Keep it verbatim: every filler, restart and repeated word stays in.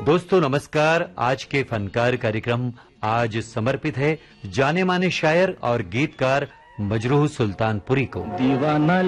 दोस्तों नमस्कार। आज के फनकार कार्यक्रम आज समर्पित है जाने माने शायर और गीतकार मजरूह सुल्तानपुरी को। दीवाना